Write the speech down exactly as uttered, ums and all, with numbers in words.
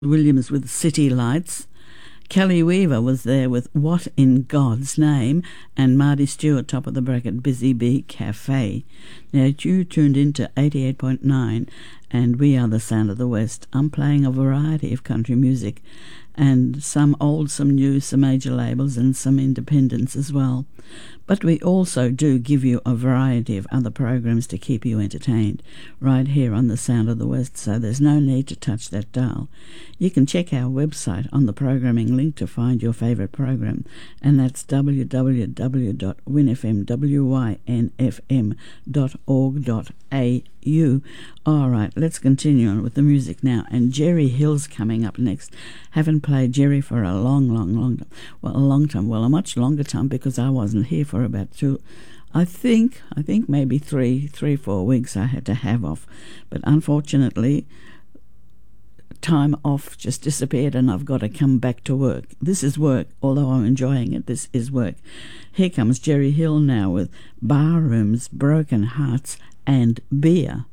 Williams with City Lights. Kelly Weaver was there with What in God's Name, and Marty Stewart, top of the bracket, Busy Bee Cafe. Now, you tuned into eighty-eight point nine, and we are the sound of the West. I'm playing a variety of country music, and some old, some new, some major labels, and some independents as well. But we also do give you a variety of other programs to keep you entertained right here on the Sound of the West, so there's no need to touch that dial. You can check our website on the programming link to find your favourite program, and that's w w w dot win f m dot org dot a u. All right, let's continue on with the music now, and Jerry Hill's coming up next. Haven't played Jerry for a long, long, long time. Well, a long time. Well, a much longer time, because I wasn't here for about two, I think, I think maybe three, three, four weeks I had to have off. But unfortunately, time off just disappeared, and I've got to come back to work. This is work, although I'm enjoying it. This is work. Here comes Jerry Hill now with Bar Rooms, Broken Hearts, and Beer.